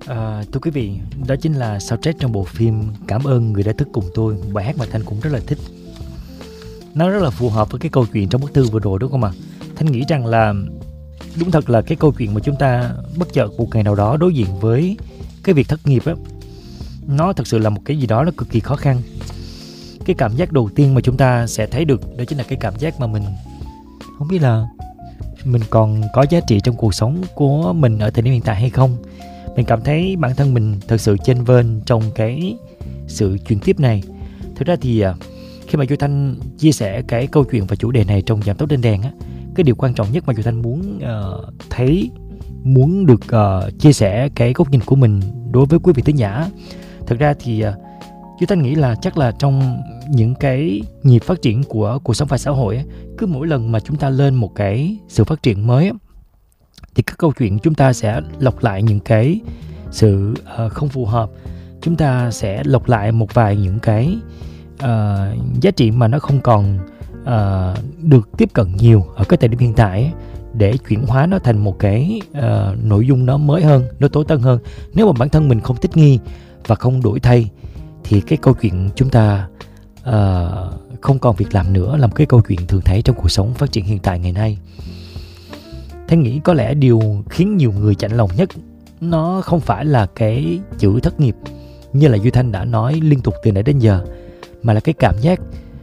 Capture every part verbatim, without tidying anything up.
À, thưa quý vị, đó chính là soundtrack trong bộ phim Cảm ơn người đã thức cùng tôi, bài hát mà Thanh cũng rất là thích. Nó rất là phù hợp với cái câu chuyện trong bức thư vừa rồi, đúng không ạ? Thanh nghĩ rằng là đúng thật là cái câu chuyện mà chúng ta bất chợt một ngày nào đó đối diện với cái việc thất nghiệp á, nó thật sự là một cái gì đó nó cực kỳ khó khăn. Cái cảm giác đầu tiên mà chúng ta sẽ thấy được đó chính là cái cảm giác mà mình không biết là mình còn có giá trị trong cuộc sống của mình ở thời điểm hiện tại hay không. Mình cảm thấy bản thân mình thật sự chênh vênh trong cái sự chuyển tiếp này. Thực ra thì khi mà Duy Thanh chia sẻ cái câu chuyện và chủ đề này trong Giảm Tốc Lên Đèn á, cái điều quan trọng nhất mà Duy Thanh muốn uh, thấy, muốn được uh, chia sẻ cái góc nhìn của mình đối với quý vị thính giả. Thực ra thì uh, Duy Thanh nghĩ là chắc là trong những cái nhịp phát triển của cuộc sống và xã hội á, cứ mỗi lần mà chúng ta lên một cái sự phát triển mới á, thì các câu chuyện chúng ta sẽ lọc lại những cái sự uh, không phù hợp. Chúng ta sẽ lọc lại một vài những cái uh, giá trị mà nó không còn uh, được tiếp cận nhiều ở cái thời điểm hiện tại, để chuyển hóa nó thành một cái uh, nội dung nó mới hơn, nó tối tân hơn. Nếu mà bản thân mình không thích nghi và không đổi thay, thì cái câu chuyện chúng ta uh, không còn việc làm nữa là một cái câu chuyện thường thấy trong cuộc sống phát triển hiện tại ngày nay. Thanh nghĩ có lẽ điều khiến nhiều người chạnh lòng nhất nó không phải là cái chữ thất nghiệp như là Duy Thanh đã nói liên tục từ nãy đến giờ, mà là cái cảm giác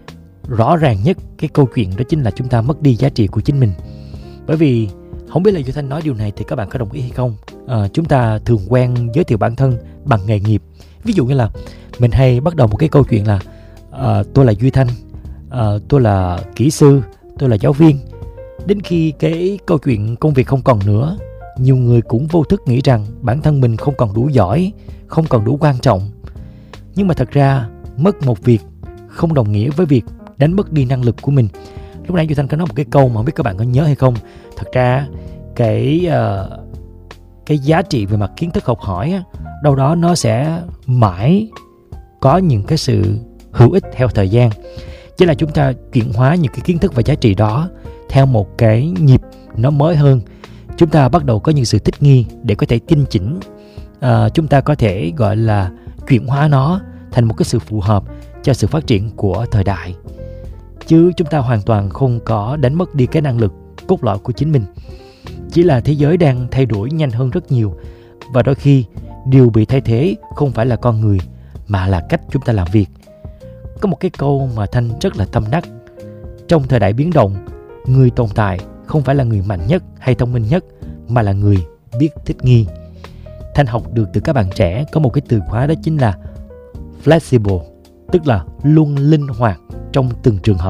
rõ ràng nhất cái câu chuyện đó chính là chúng ta mất đi giá trị của chính mình. Bởi vì không biết là Duy Thanh nói điều này thì các bạn có đồng ý hay không. À, chúng ta thường quen giới thiệu bản thân bằng nghề nghiệp. Ví dụ như là mình hay bắt đầu một cái câu chuyện là à, tôi là Duy Thanh, à, tôi là kỹ sư, tôi là giáo viên. Đến khi cái câu chuyện công việc không còn nữa, nhiều người cũng vô thức nghĩ rằng bản thân mình không còn đủ giỏi, không còn đủ quan trọng. Nhưng mà thật ra mất một việc không đồng nghĩa với việc đánh mất đi năng lực của mình. Lúc nãy Duy Thanh có nói một cái câu mà không biết các bạn có nhớ hay không. Thật ra cái uh, cái giá trị về mặt kiến thức học hỏi á, đâu đó nó sẽ mãi có những cái sự hữu ích theo thời gian. Chỉ là chúng ta chuyển hóa những cái kiến thức và giá trị đó theo một cái nhịp nó mới hơn. Chúng ta bắt đầu có những sự thích nghi để có thể tinh chỉnh. À, chúng ta có thể gọi là chuyển hóa nó thành một cái sự phù hợp cho sự phát triển của thời đại. Chứ chúng ta hoàn toàn không có đánh mất đi cái năng lực cốt lõi của chính mình. Chỉ là thế giới đang thay đổi nhanh hơn rất nhiều, và đôi khi điều bị thay thế không phải là con người, mà là cách chúng ta làm việc. Có một cái câu mà Thanh rất là tâm đắc: trong thời đại biến động, người tồn tại không phải là người mạnh nhất hay thông minh nhất, mà là người biết thích nghi. Thanh học được từ các bạn trẻ có một cái từ khóa, đó chính là flexible, tức là luôn linh hoạt trong từng trường hợp.